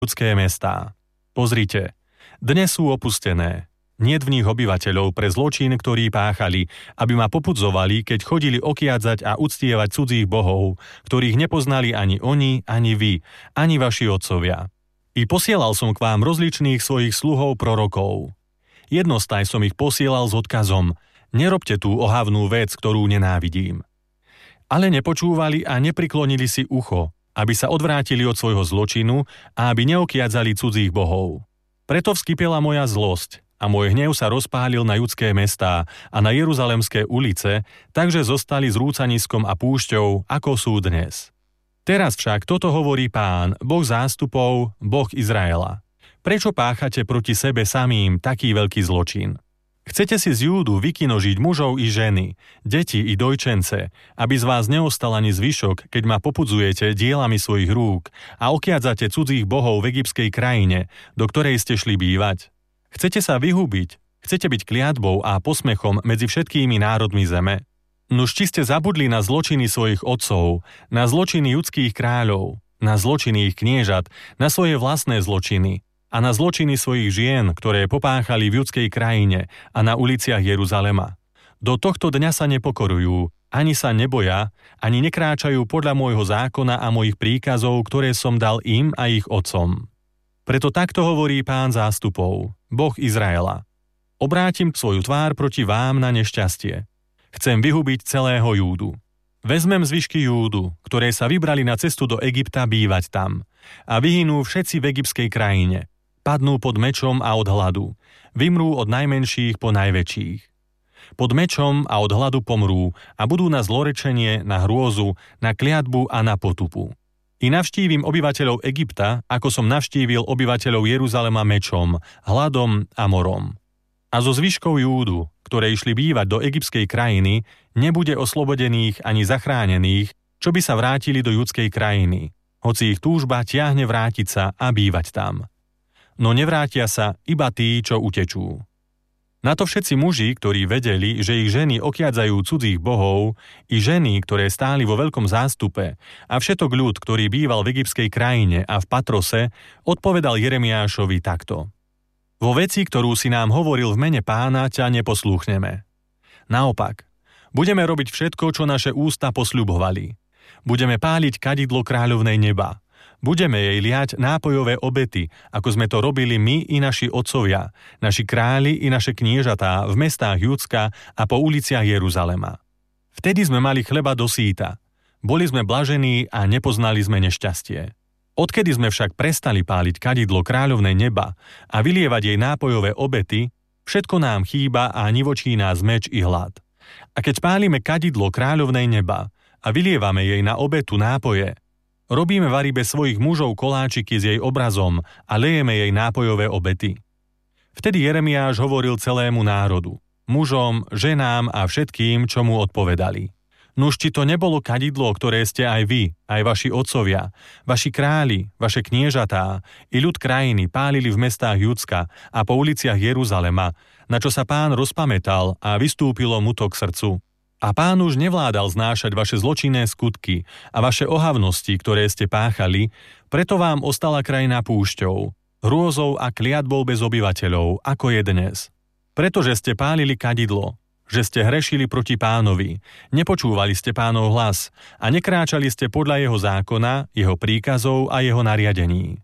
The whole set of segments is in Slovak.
judské mestá. Pozrite, dnes sú opustené. Niet v nich obyvateľov pre zločin, ktorý páchali, aby ma popudzovali, keď chodili okiadzať a uctievať cudzích bohov, ktorých nepoznali ani oni, ani vy, ani vaši otcovia. I posielal som k vám rozličných svojich sluhov prorokov. Jednostaj som ich posielal s odkazom: nerobte tú ohavnú vec, ktorú nenávidím. Ale nepočúvali a nepriklonili si ucho, aby sa odvrátili od svojho zločinu a aby neokiadzali cudzích bohov. Preto vskypela moja zlosť a môj hnev sa rozpálil na judské mestá a na jeruzalemské ulice, takže zostali zrúcaniskom a púšťou, ako sú dnes. Teraz však toto hovorí Pán, Boh zástupov, Boh Izraela. Prečo páchate proti sebe samým taký veľký zločin? Chcete si z Júdu vykinožiť mužov i ženy, deti i dojčence, aby z vás neostal ani zvyšok, keď ma popudzujete dielami svojich rúk a okiadzate cudzích bohov v egyptskej krajine, do ktorej ste šli bývať? Chcete sa vyhubiť? Chcete byť kliatbou a posmechom medzi všetkými národmi zeme? Nuž či ste zabudli na zločiny svojich otcov, na zločiny judských kráľov, na zločiny ich kniežat, na svoje vlastné zločiny a na zločiny svojich žien, ktoré popáchali v judskej krajine a na uliciach Jeruzalema. Do tohto dňa sa nepokorujú, ani sa neboja, ani nekráčajú podľa môjho zákona a mojich príkazov, ktoré som dal im a ich otcom. Preto takto hovorí Pán zástupov, Boh Izraela. Obrátim svoju tvár proti vám na nešťastie. Chcem vyhubiť celého Júdu. Vezmem zvyšky Júdu, ktoré sa vybrali na cestu do Egypta bývať tam, a vyhynú všetci v egyptskej krajine. Padnú pod mečom a od hladu. Vymrú od najmenších po najväčších. Pod mečom a od hladu pomrú a budú na zlorečenie, na hrôzu, na kliatbu a na potupu. I navštívim obyvateľov Egypta, ako som navštívil obyvateľov Jeruzalema mečom, hladom a morom. A zo zvyškov Júdu, ktoré išli bývať do egyptskej krajiny, nebude oslobodených ani zachránených, čo by sa vrátili do judskej krajiny, hoci ich túžba tiahne vrátiť sa a bývať tam. No nevrátia sa iba tí, čo utečú. Na to všetci muži, ktorí vedeli, že ich ženy okiadzajú cudzích bohov, i ženy, ktoré stáli vo veľkom zástupe, a všetok ľud, ktorý býval v egyptskej krajine a v Patrose, odpovedal Jeremiášovi takto: Vo veci, ktorú si nám hovoril v mene Pána, ťa neposlúchneme. Naopak, budeme robiť všetko, čo naše ústa posľubovali. Budeme páliť kadidlo kráľovnej neba. Budeme jej liať nápojové obety, ako sme to robili my i naši otcovia, naši králi i naše kniežatá v mestách Judska a po uliciach Jeruzalema. Vtedy sme mali chleba do síta. Boli sme blažení a nepoznali sme nešťastie. Odkedy sme však prestali páliť kadidlo kráľovnej neba a vylievať jej nápojové obety, všetko nám chýba a nivočí nás meč i hlad. A keď pálime kadidlo kráľovnej neba a vylievame jej na obetu nápoje, robíme varibe svojich mužov koláčiky s jej obrazom a lejeme jej nápojové obety. Vtedy Jeremiáš hovoril celému národu, mužom, ženám a všetkým, čo mu odpovedali. Nuž či to nebolo kadidlo, ktoré ste aj vy, aj vaši otcovia, vaši králi, vaše kniežatá i ľud krajiny pálili v mestách Judska a po uliciach Jeruzalema, na čo sa Pán rozpamätal a vystúpilo mu to k srdcu. A Pán už nevládal znášať vaše zločinné skutky a vaše ohavnosti, ktoré ste páchali, preto vám ostala krajina púšťou, hrôzou a kliatbou bez obyvateľov, ako je dnes. Pretože ste pálili kadidlo, že ste hrešili proti Pánovi, nepočúvali ste Pánov hlas a nekráčali ste podľa jeho zákona, jeho príkazov a jeho nariadení.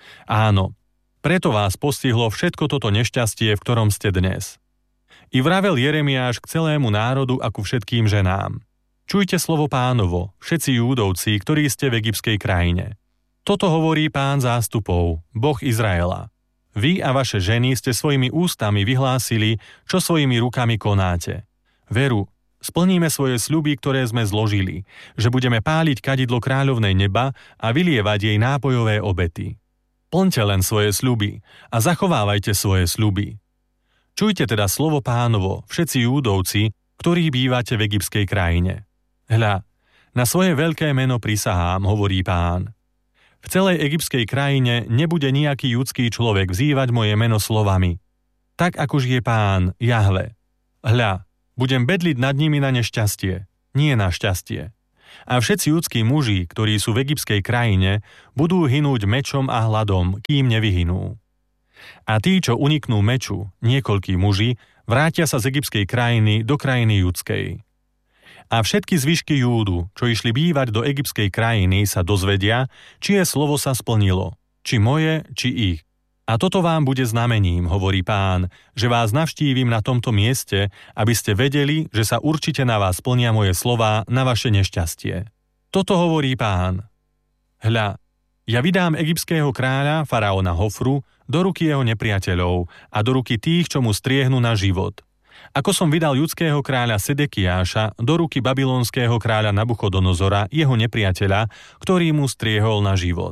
Áno, preto vás postihlo všetko toto nešťastie, v ktorom ste dnes. I vravel Jeremiáš k celému národu a ku všetkým ženám. Čujte slovo Pánovo, všetci Júdovci, ktorí ste v egyptskej krajine. Toto hovorí Pán zástupov, Boh Izraela. Vy a vaše ženy ste svojimi ústami vyhlásili, čo svojimi rukami konáte. Veru, splníme svoje sľuby, ktoré sme zložili, že budeme páliť kadidlo kráľovnej neba a vylievať jej nápojové obety. Plňte len svoje sľuby a zachovávajte svoje sľuby. Čujte teda slovo Pánovo, všetci Júdovci, ktorí bývate v egyptskej krajine. Hľa, na svoje veľké meno prisahám, hovorí Pán. V celej egyptskej krajine nebude nejaký judský človek vzývať moje meno slovami. Tak ako žije Pán, Jahve. Hľa, budem bedliť nad nimi na nešťastie, nie na šťastie. A všetci judskí muži, ktorí sú v egyptskej krajine, budú hynúť mečom a hladom, kým nevyhynú. A tí, čo uniknú meču, niekoľkí muži, vrátia sa z egyptskej krajiny do krajiny judskej. A všetky zvyšky Júdu, čo išli bývať do egyptskej krajiny, sa dozvedia, čie slovo sa splnilo, či moje, či ich. A toto vám bude znamením, hovorí Pán, že vás navštívim na tomto mieste, aby ste vedeli, že sa určite na vás splnia moje slová na vaše nešťastie. Toto hovorí Pán. Hľa, ja vydám egyptského kráľa, faraóna Hofru, do ruky jeho nepriateľov a do ruky tých, čo mu striehnu na život. Ako som vydal judského kráľa Sedekiáša do ruky babylonského kráľa Nabuchodonozora, jeho nepriateľa, ktorý mu striehol na život.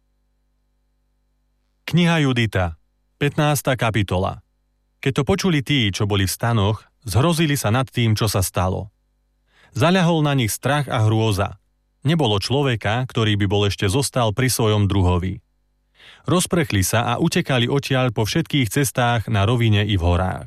Kniha Judita, 15. kapitola. Keď to počuli tí, čo boli v stanoch, zhrozili sa nad tým, čo sa stalo. Zaľahol na nich strach a hrôza. Nebolo človeka, ktorý by bol ešte zostal pri svojom druhovi. Rozprchli sa a utekali odtiaľ po všetkých cestách na rovine i v horách.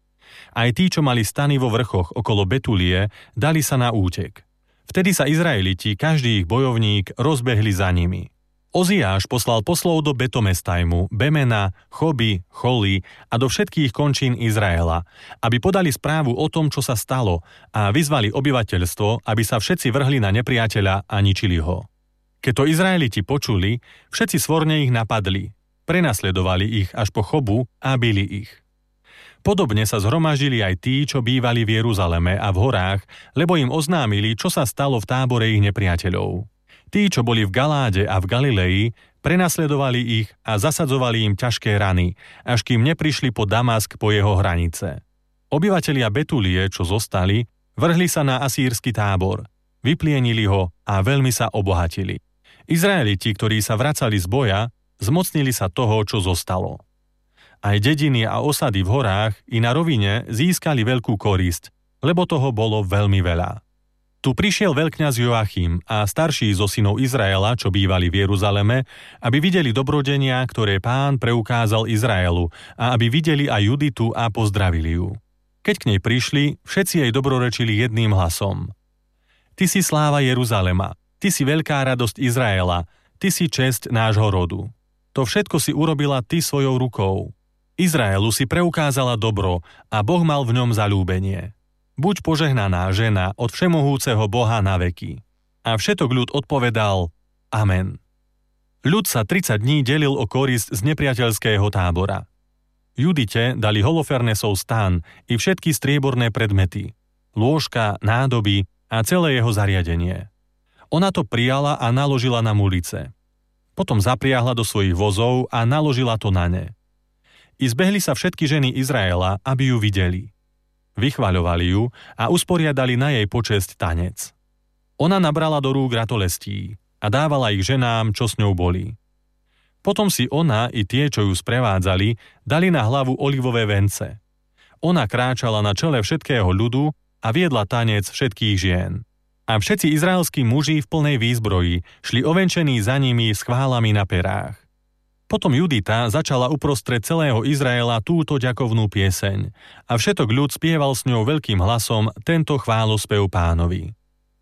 Aj tí, čo mali stany vo vrchoch okolo Betulie, dali sa na útek. Vtedy sa Izraeliti, každý ich bojovník, rozbehli za nimi. Oziáš poslal poslov do Betomestajmu, Bemena, Choby, Choly a do všetkých končín Izraela, aby podali správu o tom, čo sa stalo, a vyzvali obyvateľstvo, aby sa všetci vrhli na nepriateľa a ničili ho. Keď to Izraeliti počuli, všetci svorne ich napadli, prenasledovali ich až po Chobu a bili ich. Podobne sa zhromaždili aj tí, čo bývali v Jeruzaleme a v horách, lebo im oznámili, čo sa stalo v tábore ich nepriateľov. Tí, čo boli v Galáde a v Galilei, prenasledovali ich a zasadzovali im ťažké rany, až kým neprišli po Damask po jeho hranice. Obyvatelia Betulie, čo zostali, vrhli sa na asýrsky tábor, vyplienili ho a veľmi sa obohatili. Izraeliti, ktorí sa vracali z boja, zmocnili sa toho, čo zostalo. Aj dediny a osady v horách i na rovine získali veľkú korisť, lebo toho bolo veľmi veľa. Tu prišiel veľkňaz Joachim a starší zo synov Izraela, čo bývali v Jeruzaleme, aby videli dobrodenia, ktoré Pán preukázal Izraelu, a aby videli aj Juditu a pozdravili ju. Keď k nej prišli, všetci jej dobrorečili jedným hlasom. Ty si sláva Jeruzalema, ty si veľká radosť Izraela, ty si česť nášho rodu. To všetko si urobila ty svojou rukou. Izraelu si preukázala dobro a Boh mal v ňom zaľúbenie. Buď požehnaná žena od všemohúceho Boha na veky. A všetok ľud odpovedal Amen. Ľud sa 30 dní delil o korisť z nepriateľského tábora. Judite dali Holofernesov stan i všetky strieborné predmety, lôžka, nádoby a celé jeho zariadenie. Ona to prijala a naložila na mulice. Potom zapriahla do svojich vozov a naložila to na ne. I zbehli sa všetky ženy Izraela, aby ju videli. Vychvaľovali ju a usporiadali na jej počesť tanec. Ona nabrala do rúk ratolestí a dávala ich ženám, čo s ňou boli. Potom si ona i tie, čo ju sprevádzali, dali na hlavu olivové vence. Ona kráčala na čele všetkého ľudu a viedla tanec všetkých žien. A všetci izraelskí muži v plnej výzbroji šli ovenčení za nimi s chválami na perách. Potom Judita začala uprostred celého Izraela túto ďakovnú pieseň a všetok ľud spieval s ňou veľkým hlasom tento chválospev Pánovi.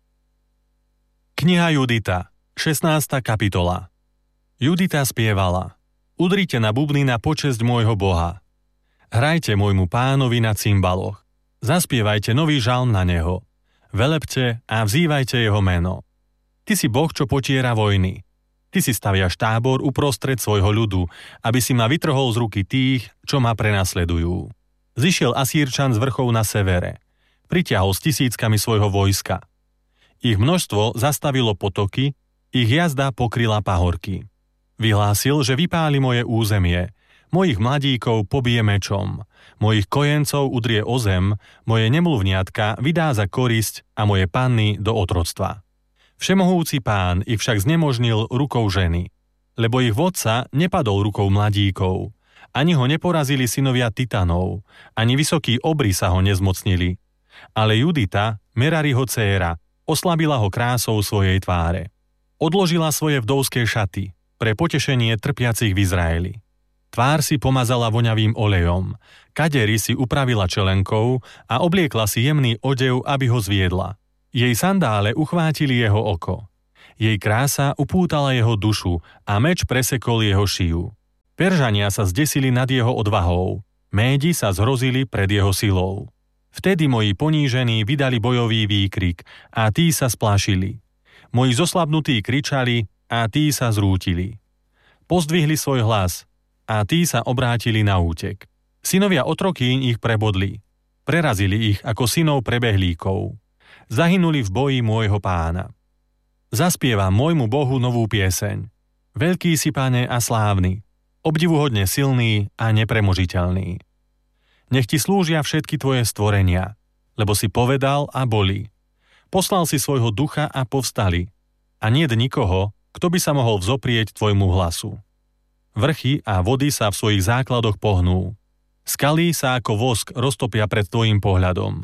Kniha Judita, 16. kapitola. Judita spievala: Udrite na bubny na počesť môjho Boha. Hrajte môjmu Pánovi na cymbaloch. Zaspievajte nový žalm na neho. Velepte a vzývajte jeho meno. Ty si Boh, čo potiera vojny. Ty si staviaš tábor uprostred svojho ľudu, aby si ma vytrhol z ruky tých, čo ma prenasledujú. Zišiel Asýrčan z vrchov na severe. Pritiahol s tisíckami svojho vojska. Ich množstvo zastavilo potoky, ich jazda pokryla pahorky. Vyhlásil, že vypáli moje územie, mojich mladíkov pobije mečom, mojich kojencov udrie o zem, moje nemluvniatka vydá za korisť a moje panny do otroctva. Všemohúci Pán ich však znemožnil rukou ženy, lebo ich vodca nepadol rukou mladíkov, ani ho neporazili synovia Titanov, ani vysokí obry sa ho nezmocnili. Ale Judita, Merariho dcéra, oslabila ho krásou svojej tváre. Odložila svoje vdovské šaty pre potešenie trpiacich v Izraeli. Tvár si pomazala voňavým olejom, kadery si upravila čelenkou a obliekla si jemný odev, aby ho zviedla. Jej sandále uchvátili jeho oko. Jej krása upútala jeho dušu a meč presekol jeho šiju. Peržania sa zdesili nad jeho odvahou. Médi sa zhrozili pred jeho silou. Vtedy moji ponížení vydali bojový výkrik a tí sa splášili. Moji zoslabnutí kričali a tí sa zrútili. Pozdvihli svoj hlas a tí sa obrátili na útek. Synovia otrokýň ich prebodli. Prerazili ich ako synov prebehlíkov. Zahynuli v boji môjho pána. Zaspievam môjmu Bohu novú pieseň. Veľký si, Pane, a slávny, obdivuhodne silný a nepremožiteľný. Nech ti slúžia všetky tvoje stvorenia, lebo si povedal a boli. Poslal si svojho ducha a povstali. A niet nikoho, kto by sa mohol vzoprieť tvojmu hlasu. Vrchy a vody sa v svojich základoch pohnú. Skaly sa ako vosk roztopia pred tvojim pohľadom.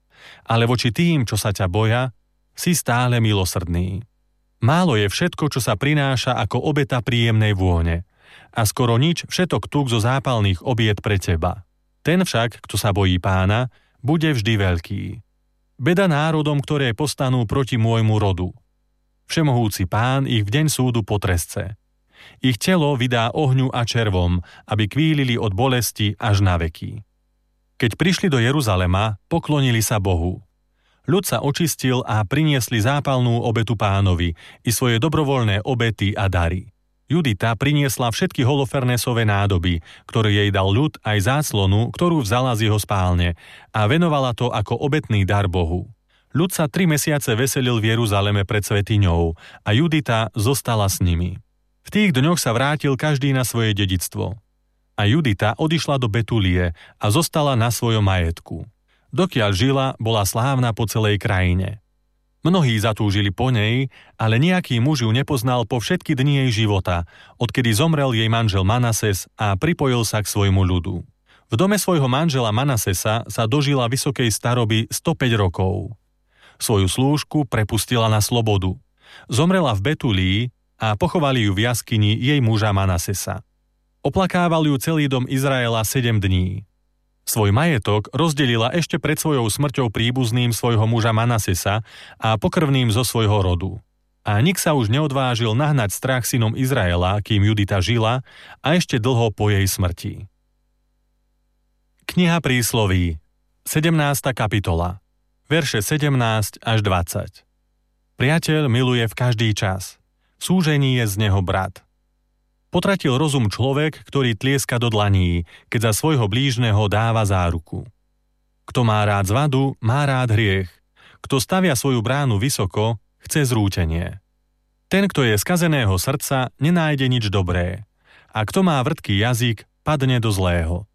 Ale voči tým, čo sa ťa boja, si stále milosrdný. Málo je všetko, čo sa prináša ako obeta príjemnej vône. A skoro nič všetok tuk zo zápalných obiet pre teba. Ten však, kto sa bojí pána, bude vždy veľký. Beda národom, ktoré postanú proti môjmu rodu. Všemohúci pán ich v deň súdu potrestce. Ich telo vydá ohňu a červom, aby kvílili od bolesti až na veky. Keď prišli do Jeruzalema, poklonili sa Bohu. Ľud sa očistil a priniesli zápalnú obetu pánovi i svoje dobrovoľné obety a dary. Judita priniesla všetky holofernesové nádoby, ktoré jej dal ľud, aj záclonu, ktorú vzala z jeho spálne, a venovala to ako obetný dar Bohu. Ľud sa 3 mesiace veselil v Jeruzaleme pred svätyňou a Judita zostala s nimi. V tých dňoch sa vrátil každý na svoje dedičstvo. A Judita odišla do Betulie a zostala na svojom majetku. Dokiaľ žila, bola slávna po celej krajine. Mnohí zatúžili po nej, ale nejaký muž ju nepoznal po všetky dni jej života, odkedy zomrel jej manžel Manases a pripojil sa k svojmu ľudu. V dome svojho manžela Manasesa sa dožila vysokej staroby 105 rokov. Svoju slúžku prepustila na slobodu. Zomrela v Betulii a pochovali ju v jaskyni jej muža Manasesa. Oplakával ju celý dom Izraela 7 dní. Svoj majetok rozdelila ešte pred svojou smrťou príbuzným svojho muža Manasesa a pokrvným zo svojho rodu. A nik sa už neodvážil nahnať strach synom Izraela, kým Judita žila, a ešte dlho po jej smrti. Kniha prísloví, 17. kapitola, verše 17 až 20. Priateľ miluje v každý čas. V súžení je z neho brat. Potratil rozum človek, ktorý tlieska do dlaní, keď za svojho blížneho dáva záruku. Kto má rád zvadu, má rád hriech. Kto stavia svoju bránu vysoko, chce zrútenie. Ten, kto je skazeného srdca, nenájde nič dobré. A kto má vrtký jazyk, padne do zlého.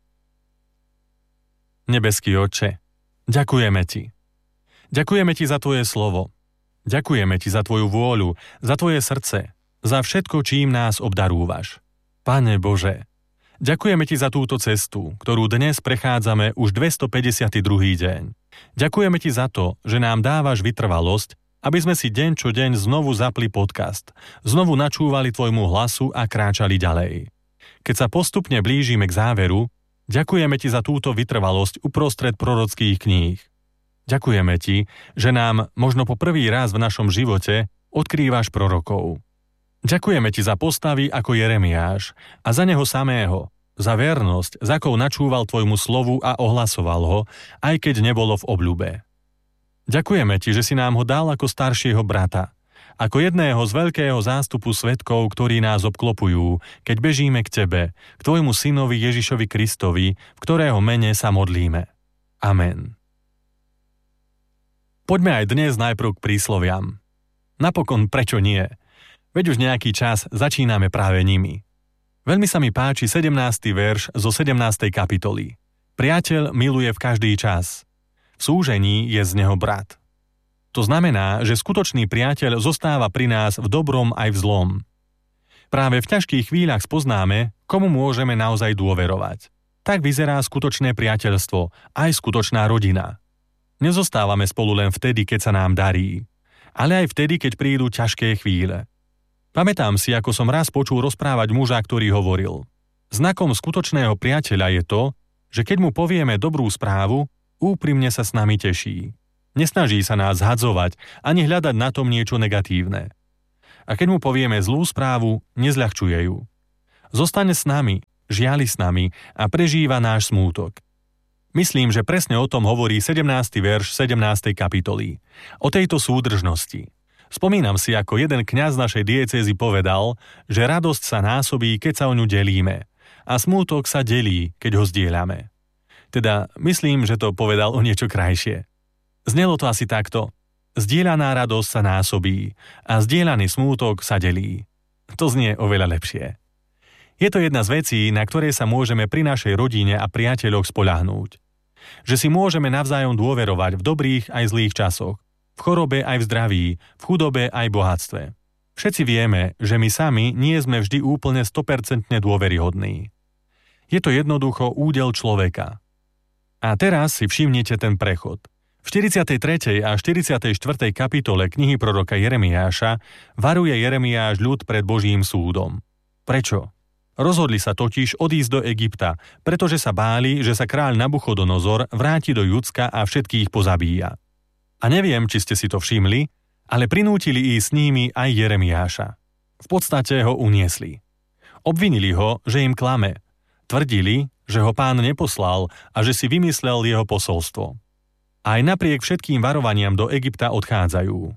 Nebeský Otče, ďakujeme Ti. Ďakujeme Ti za Tvoje slovo. Ďakujeme Ti za Tvoju vôľu, za Tvoje srdce, za všetko, čím nás obdarúvaš. Pane Bože, ďakujeme Ti za túto cestu, ktorú dnes prechádzame už 252. deň. Ďakujeme Ti za to, že nám dávaš vytrvalosť, aby sme si deň čo deň znovu zapli podcast, znovu načúvali Tvojmu hlasu a kráčali ďalej. Keď sa postupne blížime k záveru, ďakujeme Ti za túto vytrvalosť uprostred prorockých kníh. Ďakujeme Ti, že nám možno po prvý raz v našom živote odkrývaš prorokov. Ďakujeme Ti za postavy ako Jeremiáš a za neho samého, za vernosť, za akou načúval Tvojmu slovu a ohlasoval ho, aj keď nebolo v obľube. Ďakujeme Ti, že si nám ho dal ako staršieho brata, ako jedného z veľkého zástupu svedkov, ktorí nás obklopujú, keď bežíme k Tebe, k Tvojmu synovi Ježišovi Kristovi, v ktorého mene sa modlíme. Amen. Poďme aj dnes najprv k prísloviam. Napokon, prečo nie? Veď už nejaký čas začíname práve nimi. Veľmi sa mi páči 17. verš zo 17. kapitoly. Priateľ miluje v každý čas. V súžení je z neho brat. To znamená, že skutočný priateľ zostáva pri nás v dobrom aj v zlom. Práve v ťažkých chvíľach spoznáme, komu môžeme naozaj dôverovať. Tak vyzerá skutočné priateľstvo, aj skutočná rodina. Nezostávame spolu len vtedy, keď sa nám darí, ale aj vtedy, keď prídu ťažké chvíle. Pamätám si, ako som raz počul rozprávať muža, ktorý hovoril: znakom skutočného priateľa je to, že keď mu povieme dobrú správu, úprimne sa s nami teší. Nesnaží sa nás zhadzovať ani hľadať na tom niečo negatívne. A keď mu povieme zlú správu, nezľahčuje ju. Zostane s nami, žiali s nami a prežíva náš smútok. Myslím, že presne o tom hovorí 17. verš 17. kapitoly. O tejto súdržnosti. Spomínam si, ako jeden kňaz našej diecézy povedal, že radosť sa násobí, keď sa o ňu delíme. A smútok sa delí, keď ho zdieľame. Teda myslím, že to povedal o niečo krajšie. Znelo to asi takto. Zdieľaná radosť sa násobí a zdieľaný smútok sa delí. To znie oveľa lepšie. Je to jedna z vecí, na ktoré sa môžeme pri našej rodine a priateľoch spoľahnúť. Že si môžeme navzájom dôverovať v dobrých aj zlých časoch, v chorobe aj v zdraví, v chudobe aj bohatstve. Všetci vieme, že my sami nie sme vždy úplne 100% dôveryhodní. Je to jednoducho údel človeka. A teraz si všimnite ten prechod. V 43. a 44. kapitole knihy proroka Jeremiáša varuje Jeremiáš ľud pred Božím súdom. Prečo? Rozhodli sa totiž odísť do Egypta, pretože sa báli, že sa kráľ Nabuchodonozor vráti do Judska a všetkých pozabíja. A neviem, či ste si to všimli, ale prinútili ísť s nimi aj Jeremiáša. V podstate ho uniesli. Obvinili ho, že im klame. Tvrdili, že ho Pán neposlal a že si vymyslel jeho posolstvo. Aj napriek všetkým varovaniam do Egypta odchádzajú.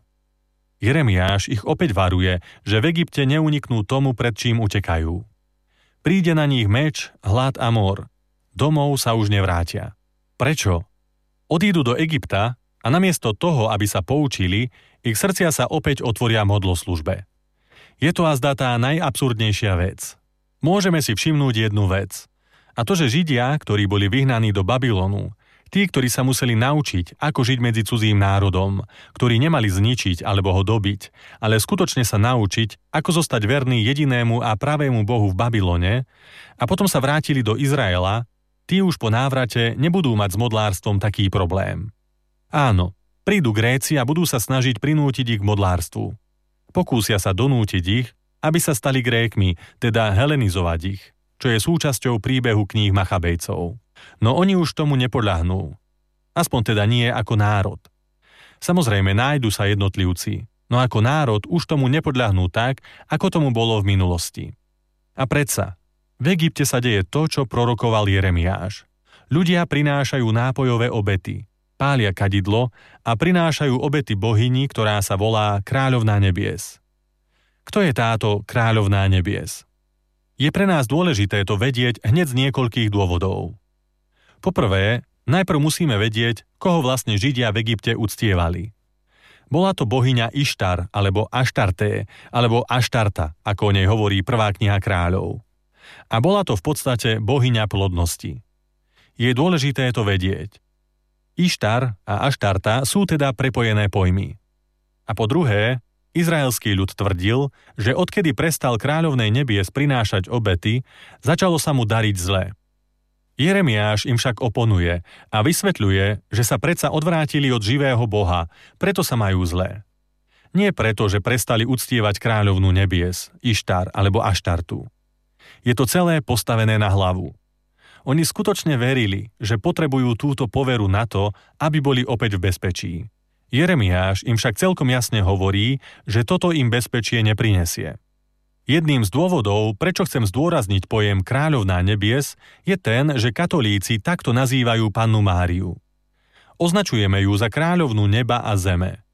Jeremiáš ich opäť varuje, že v Egypte neuniknú tomu, pred čím utekajú. Príde na nich meč, hlad a mor. Domov sa už nevrátia. Prečo? Odídu do Egypta a namiesto toho, aby sa poučili, ich srdcia sa opäť otvoria modloslužbe. Je to azda tá najabsurdnejšia vec. Môžeme si všimnúť jednu vec. A to, že Židia, ktorí boli vyhnaní do Babylonu, tí, ktorí sa museli naučiť, ako žiť medzi cudzím národom, ktorí nemali zničiť alebo ho dobiť, ale skutočne sa naučiť, ako zostať verný jedinému a pravému Bohu v Babylone, a potom sa vrátili do Izraela, tí už po návrate nebudú mať s modlárstvom taký problém. Áno, prídu Gréci a budú sa snažiť prinútiť ich k modlárstvu. Pokúsia sa donútiť ich, aby sa stali Grékmi, teda helenizovať ich, čo je súčasťou príbehu kníh Machabejcov. No oni už tomu nepodľahnú. Aspoň teda nie ako národ. Samozrejme nájdu sa jednotlivci, no ako národ už tomu nepodľahnú tak, ako tomu bolo v minulosti. A predsa, v Egypte sa deje to, čo prorokoval Jeremiáš. Ľudia prinášajú nápojové obety, pália kadidlo a prinášajú obety bohyni, ktorá sa volá Kráľovná nebies. Kto je táto Kráľovná nebies? Je pre nás dôležité to vedieť hneď z niekoľkých dôvodov. Poprvé, najprv musíme vedieť, koho vlastne Židia v Egypte uctievali. Bola to bohyňa Ištar, alebo Aštarté, alebo Aštarta, ako o nej hovorí prvá kniha kráľov. A bola to v podstate bohyňa plodnosti. Je dôležité to vedieť. Ištar a Aštarta sú teda prepojené pojmy. A po druhé, izraelský ľud tvrdil, že odkedy prestal Kráľovnej nebies prinášať obety, začalo sa mu dariť zle. Jeremiáš im však oponuje a vysvetľuje, že sa predsa odvrátili od živého Boha, preto sa majú zlé. Nie preto, že prestali uctievať Kráľovnú nebies, Ištar alebo Aštartu. Je to celé postavené na hlavu. Oni skutočne verili, že potrebujú túto poveru na to, aby boli opäť v bezpečí. Jeremiáš im však celkom jasne hovorí, že toto im bezpečie neprinesie. Jedným z dôvodov, prečo chcem zdôrazniť pojem Kráľovná nebies, je ten, že katolíci takto nazývajú Pannu Máriu. Označujeme ju za Kráľovnú neba a zeme.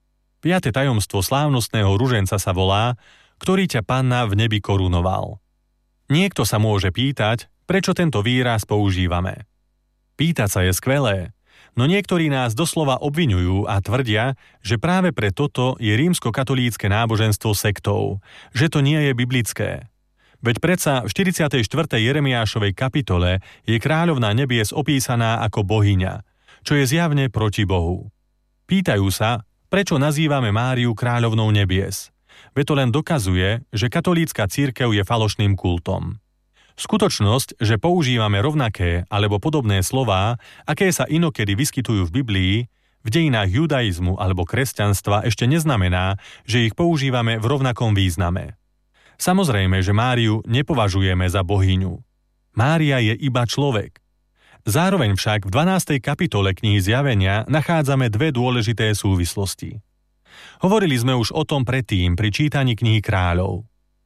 5. tajomstvo slávnostného ruženca sa volá, ktorý ťa Panna v nebi korunoval. Niekto sa môže pýtať, prečo tento výraz používame. Pýtať sa je skvelé, no niektorí nás doslova obviňujú a tvrdia, že práve pre toto je rímskokatolícke náboženstvo sektou, že to nie je biblické. Veď predsa v 44. Jeremiášovej kapitole je Kráľovná nebies opísaná ako bohyňa, čo je zjavne proti Bohu. Pýtajú sa, prečo nazývame Máriu Kráľovnou nebies. Veď to len dokazuje, že katolícka cirkev je falošným kultom. Skutočnosť, že používame rovnaké alebo podobné slová, aké sa inokedy vyskytujú v Biblii, v dejinách judaizmu alebo kresťanstva, ešte neznamená, že ich používame v rovnakom význame. Samozrejme, že Máriu nepovažujeme za bohyňu. Mária je iba človek. Zároveň však v 12. kapitole knihy Zjavenia nachádzame dve dôležité súvislosti. Hovorili sme už o tom predtým pri čítaní knihy Kráľov.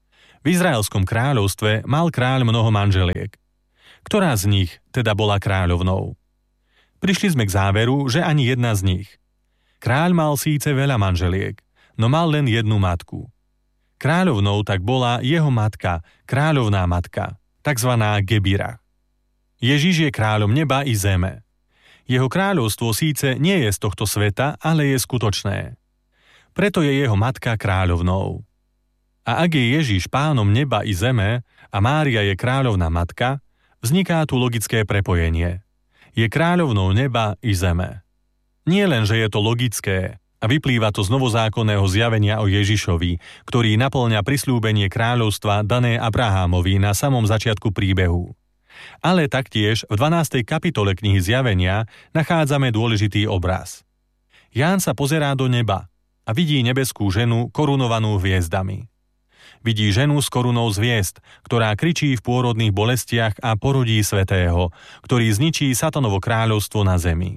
V Izraelskom kráľovstve mal kráľ mnoho manželiek. Ktorá z nich teda bola kráľovnou? Prišli sme k záveru, že ani jedna z nich. Kráľ mal síce veľa manželiek, no mal len jednu matku. Kráľovnou tak bola jeho matka, kráľovná matka, takzvaná Gebira. Ježiš je kráľom neba i zeme. Jeho kráľovstvo síce nie je z tohto sveta, ale je skutočné. Preto je jeho matka kráľovnou. A ak je Ježiš pánom neba i zeme a Mária je kráľovná matka, vzniká tu logické prepojenie. Je kráľovnou neba i zeme. Nie len, že je to logické a vyplýva to z novozákonného zjavenia o Ježišovi, ktorý naplňa prisľúbenie kráľovstva dané Abrahámovi na samom začiatku príbehu. Ale taktiež v 12. kapitole knihy Zjavenia nachádzame dôležitý obraz. Ján sa pozerá do neba a vidí nebeskú ženu korunovanú hviezdami. Vidí ženu s korunou z hviezd, ktorá kričí v pôrodných bolestiach a porodí svätého, ktorý zničí satanovo kráľovstvo na zemi.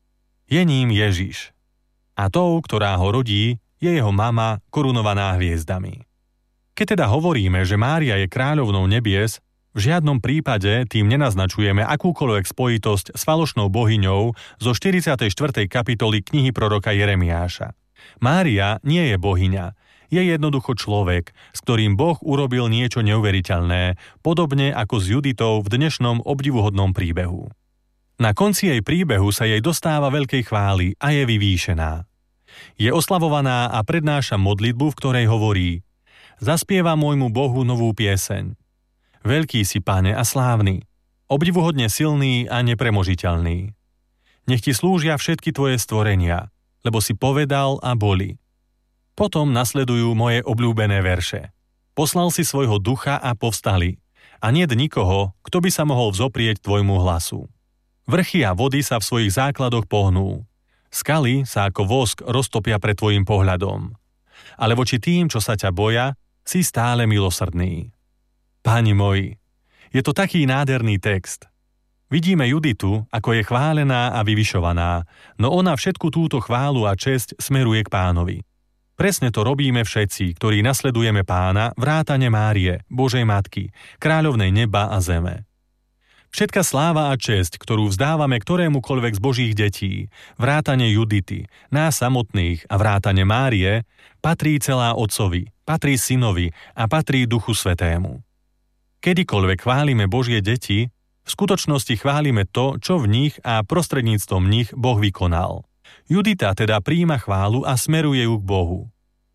Je ním Ježiš. A tou, ktorá ho rodí, je jeho mama korunovaná hviezdami. Keď teda hovoríme, že Mária je kráľovnou nebies, v žiadnom prípade tým nenaznačujeme akúkoľvek spojitosť s falošnou bohyňou zo 44. kapitoly knihy proroka Jeremiáša. Mária nie je bohyňa, je jednoducho človek, s ktorým Boh urobil niečo neuveriteľné, podobne ako s Juditou v dnešnom obdivuhodnom príbehu. Na konci jej príbehu sa jej dostáva veľkej chvály a je vyvýšená. Je oslavovaná a prednáša modlitbu, v ktorej hovorí: Zaspieva môjmu Bohu novú pieseň. Veľký si, Pane, a slávny, obdivuhodne silný a nepremožiteľný. Nech ti slúžia všetky tvoje stvorenia, lebo si povedal a boli. Potom nasledujú moje obľúbené verše. Poslal si svojho ducha a povstali, a niet nikoho, kto by sa mohol vzoprieť tvojmu hlasu. Vrchy a vody sa v svojich základoch pohnú. Skaly sa ako vosk roztopia pred tvojim pohľadom. Ale voči tým, čo sa ťa boja, si stále milosrdný. Páni moji, je to taký nádherný text. Vidíme Juditu, ako je chválená a vyvyšovaná, no ona všetku túto chválu a česť smeruje k Pánovi. Presne to robíme všetci, ktorí nasledujeme Pána, vrátane Márie, Božej Matky, kráľovnej neba a zeme. Všetka sláva a česť, ktorú vzdávame ktorémukoľvek z Božích detí, vrátane Judity, nás samotných a vrátane Márie, patrí celá Otcovi, patrí Synovi a patrí Duchu Svätému. Kedykoľvek chválime Božie deti, v skutočnosti chválime to, čo v nich a prostredníctvom nich Boh vykonal. Judita teda prijíma chválu a smeruje ju k Bohu.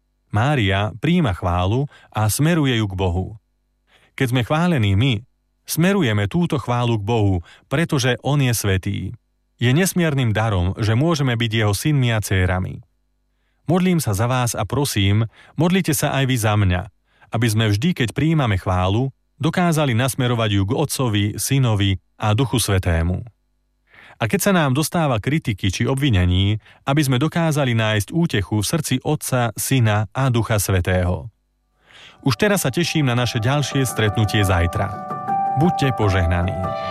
Mária prijíma chválu a smeruje ju k Bohu. Keď sme chválení my, smerujeme túto chválu k Bohu, pretože On je svätý. Je nesmierným darom, že môžeme byť Jeho synmi a dcérami. Modlím sa za vás a prosím, modlite sa aj vy za mňa, aby sme vždy, keď prijímame chválu, dokázali nasmerovať ju k Otcovi, Synovi a Duchu Svätému. A keď sa nám dostáva kritiky či obvinení, aby sme dokázali nájsť útechu v srdci Otca, Syna a Ducha Svätého. Už teraz sa teším na naše ďalšie stretnutie zajtra. Buďte požehnaní.